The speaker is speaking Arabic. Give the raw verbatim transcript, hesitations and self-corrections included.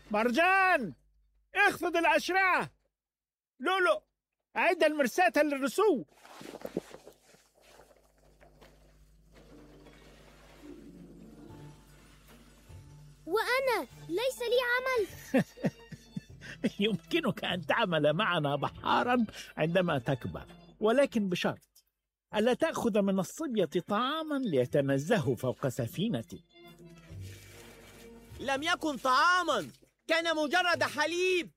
مرجان، اخفض الأشرعة. لولو، أعد المرساة للرسو. وأنا ليس لي عمل. يمكنك أن تعمل معنا بحارا عندما تكبر، ولكن بشرط ألا تأخذ من الصبية طعاما ليتنزهوا فوق سفينتي. لم يكن طعاما، كان مجرد حليب.